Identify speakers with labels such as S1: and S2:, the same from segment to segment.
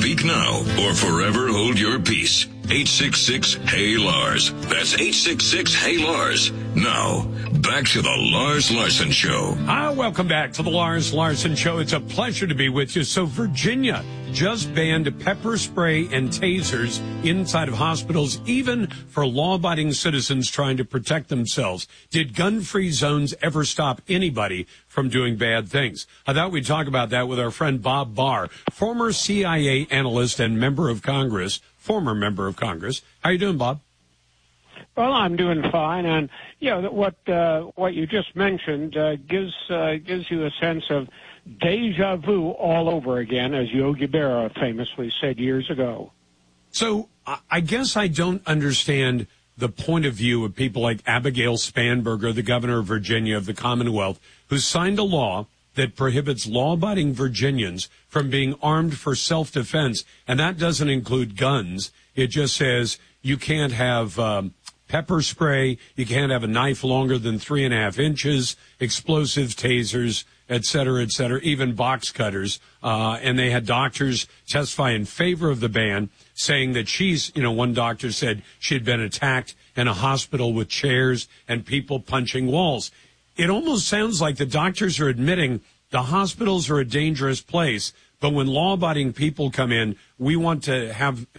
S1: Speak now or forever hold your peace. 866-HEY-LARS. That's 866-HEY-LARS. Now, back to the Lars Larson Show.
S2: Welcome back to the Lars Larson Show. It's a pleasure to be with you. So Virginia just banned pepper spray and tasers inside of hospitals, even for law-abiding citizens trying to protect themselves. Did gun-free zones ever stop anybody from doing bad things? I thought we'd talk about that with our friend Bob Barr, former CIA analyst and former member of Congress. How you doing, Bob?
S3: Well, I'm doing fine, and what you just mentioned gives you a sense of deja vu all over again, as Yogi Berra famously said years ago.
S2: So I guess I don't understand the point of view of people like Abigail Spanberger, the governor of Virginia of the Commonwealth, who signed a law that prohibits law-abiding Virginians from being armed for self-defense, and that doesn't include guns. It just says you can't have pepper spray, you can't have a knife longer than 3.5 inches, explosives, tasers, et cetera, even box cutters. And they had doctors testify in favor of the ban, saying that one doctor said she had been attacked in a hospital with chairs and people punching walls. It almost sounds like the doctors are admitting the hospitals are a dangerous place, but when law-abiding people come in, we want to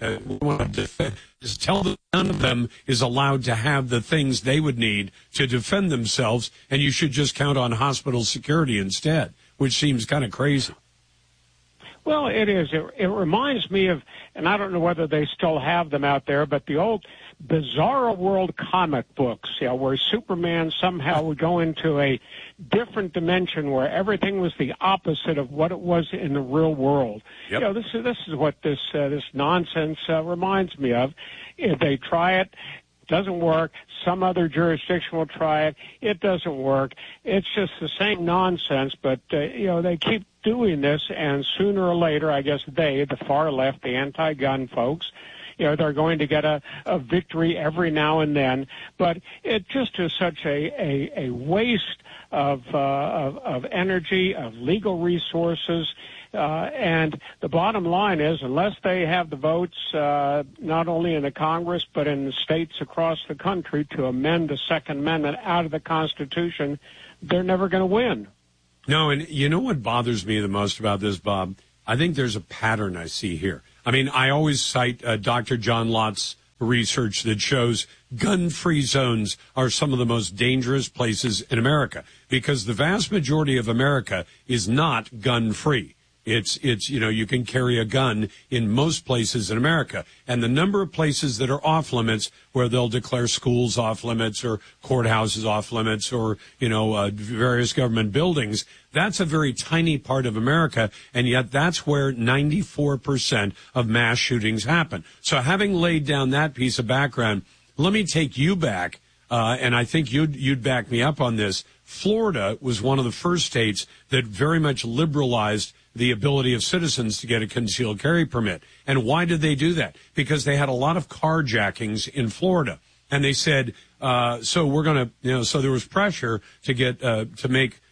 S2: just tell them none of them is allowed to have the things they would need to defend themselves, and you should just count on hospital security instead, which seems kind of crazy.
S3: Well, it is. It reminds me of, and I don't know whether they still have them out there, but the old Bizarro World comic books, where Superman somehow would go into a different dimension where everything was the opposite of what it was in the real world. Yep. This is what this nonsense reminds me of. If they try it, doesn't work. Some other jurisdiction will try it. It doesn't work. It's just the same nonsense, but they keep doing this, and sooner or later, I guess the far left, the anti-gun folks, they're going to get a victory every now and then. But it just is such a waste of energy, of legal resources. And the bottom line is, unless they have the votes, not only in the Congress, but in the states across the country to amend the Second Amendment out of the Constitution, they're never going to win.
S2: No, and you know what bothers me the most about this, Bob? I think there's a pattern I see here. I mean, I always cite Dr. John Lott's research that shows gun-free zones are some of the most dangerous places in America because the vast majority of America is not gun-free. It's you can carry a gun in most places in America. And the number of places that are off limits where they'll declare schools off limits or courthouses off limits or, various government buildings, that's a very tiny part of America. And yet that's where 94% of mass shootings happen. So having laid down that piece of background, let me take you back. And I think you'd back me up on this. Florida was one of the first states that very much liberalized the ability of citizens to get a concealed carry permit. And why did they do that? Because they had a lot of carjackings in Florida. And they said, so we're going to, so there was pressure to get, to make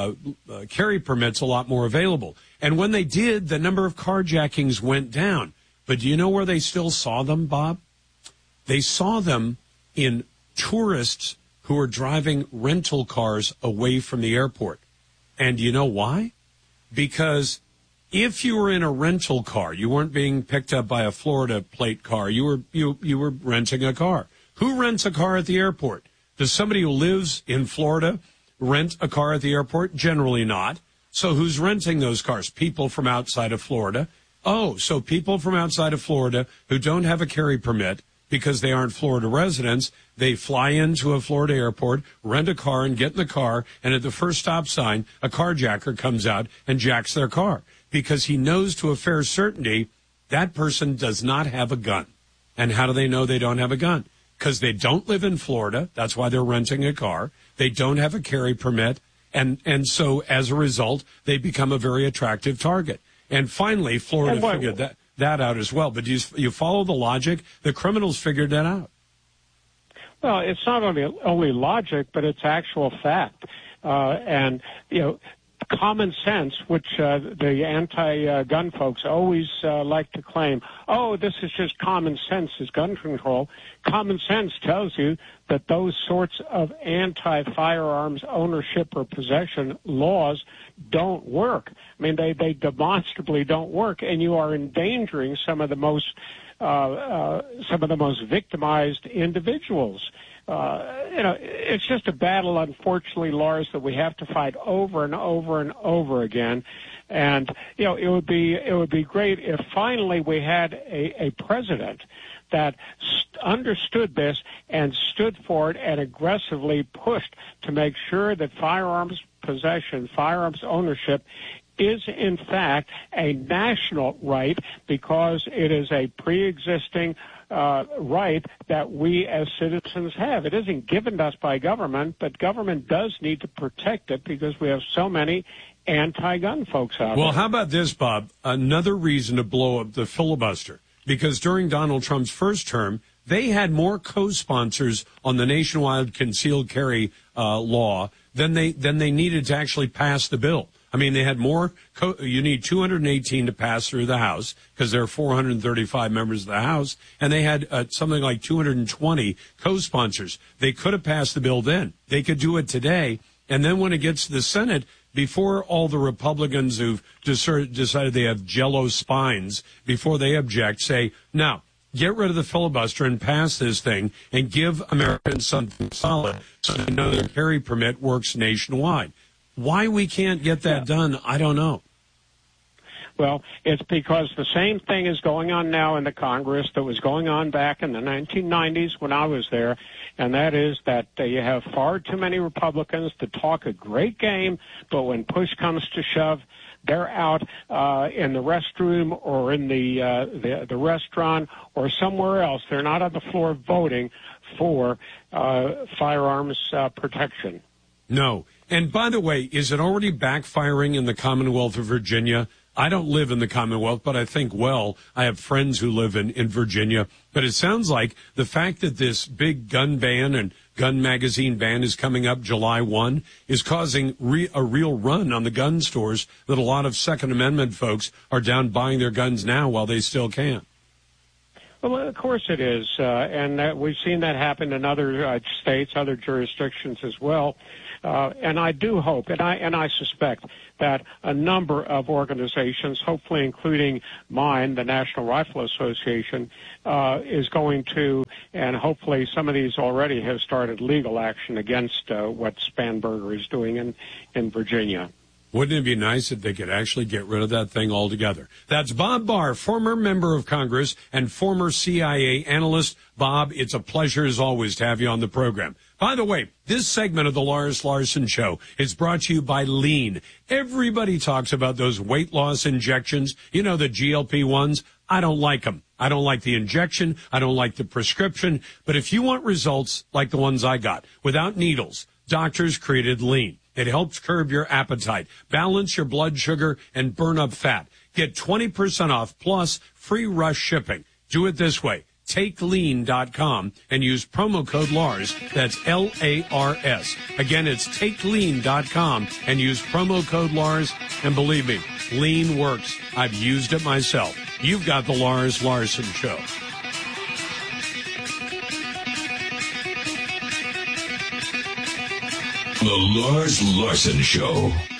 S2: carry permits a lot more available. And when they did, the number of carjackings went down. But do you know where they still saw them, Bob? They saw them in tourists who were driving rental cars away from the airport. And do you know why? Because if you were in a rental car, you weren't being picked up by a Florida plate car. You were renting a car. Who rents a car at the airport? Does somebody who lives in Florida rent a car at the airport? Generally not. So who's renting those cars? People from outside of Florida. Oh, so people from outside of Florida who don't have a carry permit because they aren't Florida residents, they fly into a Florida airport, rent a car, and get in the car, and at the first stop sign, a carjacker comes out and jacks their car because he knows to a fair certainty that person does not have a gun. And how do they know they don't have a gun? Because they don't live in Florida. That's why they're renting a car. They don't have a carry permit. And so as a result, they become a very attractive target. And finally, Florida figured that out as well. But you follow the logic? The criminals figured that out.
S3: Well, it's not only logic, but it's actual fact. And common sense, which the anti-gun folks always like to claim, oh, this is just common sense, is gun control. Common sense tells you that those sorts of anti-firearms ownership or possession laws don't work. I mean, they demonstrably don't work, and you are endangering some of the most victimized individuals. It's just a battle, unfortunately, Lars, that we have to fight over and over and over again. And it would be great if finally we had a president that understood this and stood for it and aggressively pushed to make sure that firearms possession, firearms ownership is in fact a national right, because it is a pre-existing right that we as citizens have. It isn't given to us by government, but government does need to protect it because we have so many anti-gun folks out there.
S2: Well, how about this, Bob? Another reason to blow up the filibuster, because during Donald Trump's first term, they had more co-sponsors on the nationwide concealed carry law than they needed to actually pass the bill. I mean, they had more. You need 218 to pass through the House because there are 435 members of the House, and they had something like 220 co-sponsors. They could have passed the bill then. They could do it today, and then when it gets to the Senate, before all the Republicans who've decided they have Jell-O spines, before they object, say, now, get rid of the filibuster and pass this thing and give Americans something solid so they know their carry permit works nationwide. Why we can't get that done, I don't know.
S3: Well, it's because the same thing is going on now in the Congress that was going on back in the 1990s when I was there, and that is that you have far too many Republicans to talk a great game, but when push comes to shove, they're out in the restroom or in the restaurant or somewhere else. They're not on the floor voting for firearms protection.
S2: No. And by the way, is it already backfiring in the Commonwealth of Virginia? I don't live in the Commonwealth, but I think, well, I have friends who live in Virginia. But it sounds like the fact that this big gun ban and gun magazine ban is coming up July 1 is causing a real run on the gun stores, that a lot of Second Amendment folks are down buying their guns now while they still can.
S3: Well, of course it is. And we've seen that happen in other states, other jurisdictions as well. And I do hope, and I suspect, that a number of organizations, hopefully including mine, the National Rifle Association, is going to, and hopefully some of these already have started legal action against what Spanberger is doing in Virginia.
S2: Wouldn't it be nice if they could actually get rid of that thing altogether? That's Bob Barr, former member of Congress and former CIA analyst. Bob, it's a pleasure as always to have you on the program. By the way, this segment of the Lars Larson Show is brought to you by Lean. Everybody talks about those weight loss injections, the GLP-1s. I don't like them. I don't like the injection. I don't like the prescription. But if you want results like the ones I got, without needles, doctors created Lean. It helps curb your appetite, balance your blood sugar, and burn up fat. Get 20% off plus free rush shipping. Do it this way. TakeLean.com and use promo code Lars. That's L-A-R-S. Again, it's TakeLean.com and use promo code Lars. And believe me, Lean works. I've used it myself. You've got the Lars Larson Show.
S1: The Lars Larson Show.